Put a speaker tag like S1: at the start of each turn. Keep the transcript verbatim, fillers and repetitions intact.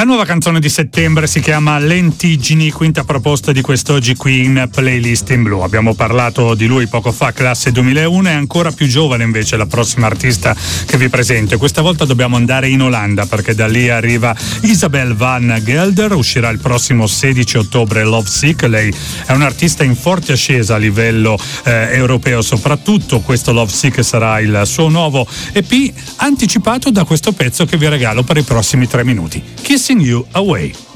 S1: La nuova canzone di settembre si chiama Lentiggini, quinta proposta di quest'oggi qui in Playlist in Blu. Abbiamo parlato di lui poco fa, classe duemilauno, è ancora più giovane invece la prossima artista che vi presento. Questa volta dobbiamo andare in Olanda perché da lì arriva Isabel van Gelder, uscirà il prossimo sedici ottobre Love Sick. Lei è un'artista in forte ascesa a livello eh, europeo soprattutto. Questo Love Sick sarà il suo nuovo E P, anticipato da questo pezzo che vi regalo per i prossimi tre minuti. Kissing You Away.